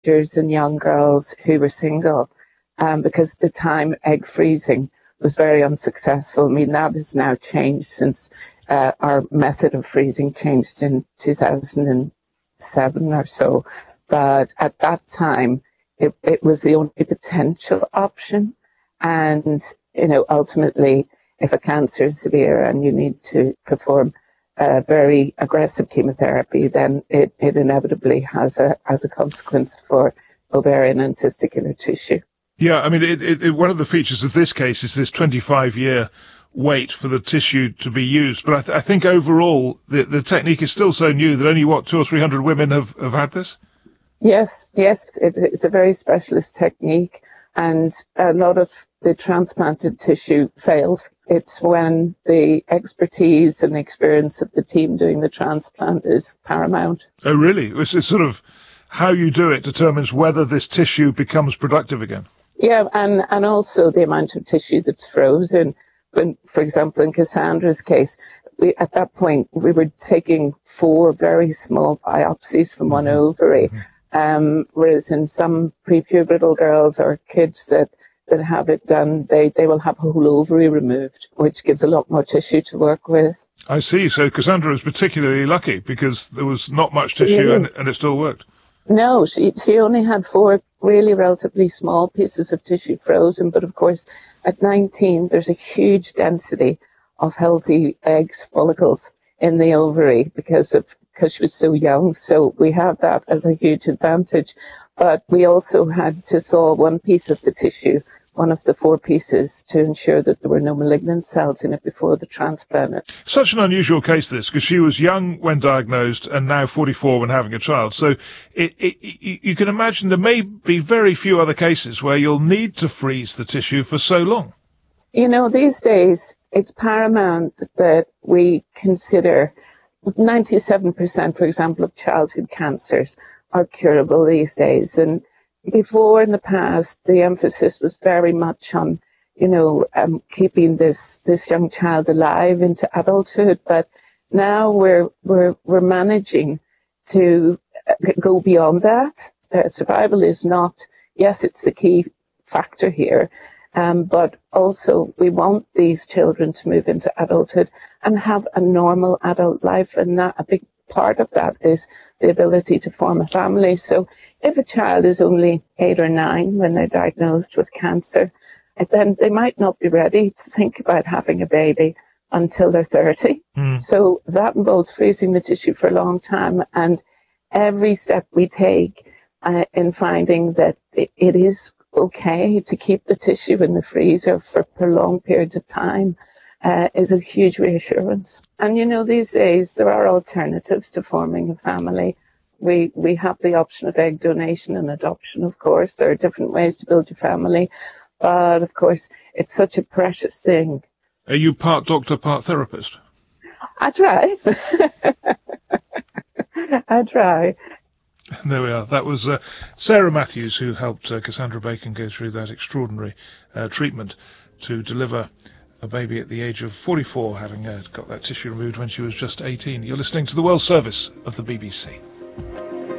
teenagers and young girls who were single, because at the time egg freezing was very unsuccessful. I mean, that has now changed since our method of freezing changed in 2007 or so. But at that time, it was the only potential option. And, ultimately, if a cancer is severe and you need to perform very aggressive chemotherapy, then it inevitably has a consequence for ovarian and testicular tissue. Yeah, I mean, one of the features of this case is this 25-year wait for the tissue to be used. But I think overall, the technique is still so new that only, 200 or 300 women have had this? Yes, it's a very specialist technique, and a lot of the transplanted tissue fails. It's when the expertise and experience of the team doing the transplant is paramount. Oh, really? It's sort of how you do it determines whether this tissue becomes productive again. Yeah, and also the amount of tissue that's frozen. For example, in Cassandra's case, at that point, we were taking 4 very small biopsies from one ovary, whereas in some prepubertal girls or kids that have it done, they will have a whole ovary removed, which gives a lot more tissue to work with. I see. So Cassandra is particularly lucky because there was not much tissue and it still worked. No, she only had 4 really relatively small pieces of tissue frozen, but of course at 19 there's a huge density of healthy eggs, follicles in the ovary because she was so young. So we have that as a huge advantage. But we also had to thaw one piece of the tissue, one of the 4 pieces, to ensure that there were no malignant cells in it before the transplant. Such an unusual case, this, because she was young when diagnosed and now 44 when having a child. So you can imagine there may be very few other cases where you'll need to freeze the tissue for so long. These days, it's paramount that we consider 97%, for example, of childhood cancers are curable these days. And before, in the past, the emphasis was very much on, keeping this young child alive into adulthood. But now we're managing to go beyond that. Survival is not, yes, it's the key factor here. But also we want these children to move into adulthood and have a normal adult life, and that a big part of that is the ability to form a family. So if a child is only 8 or 9 when they're diagnosed with cancer, then they might not be ready to think about having a baby until they're 30. So that involves freezing the tissue for a long time, and every step we take in finding that it is okay to keep the tissue in the freezer for prolonged periods of time is a huge reassurance. And these days there are alternatives to forming a family. We have the option of egg donation and adoption, of course. There are different ways to build your family, but of course it's such a precious thing. Are you part doctor, part therapist? I try. I try. There we are. That was Sarah Matthews, who helped Cassandra Bacon go through that extraordinary treatment to deliver a baby at the age of 44, having got that tissue removed when she was just 18. You're listening to the World Service of the BBC.